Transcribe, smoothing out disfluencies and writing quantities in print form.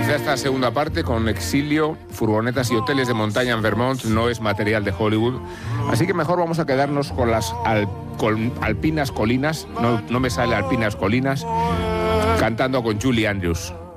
Quizá esta segunda parte, con exilio, furgonetas y hoteles de montaña en Vermont, no es material de Hollywood. Así que mejor vamos a quedarnos con las alpinas colinas, no me sale alpinas colinas, cantando con Julie Andrews.